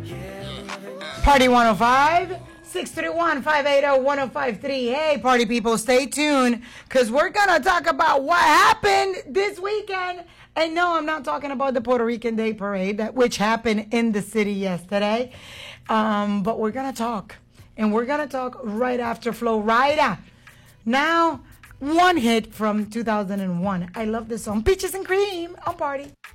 Party 105, 631-580-1053. Hey, party people, stay tuned, because we're going to talk about what happened this weekend. And no, I'm not talking about the Puerto Rican Day Parade, which happened in the city yesterday. But we're going to talk. And we're going to talk right after Flo Rida. Now, one hit from 2001. I love this song, Peaches and Cream on Party.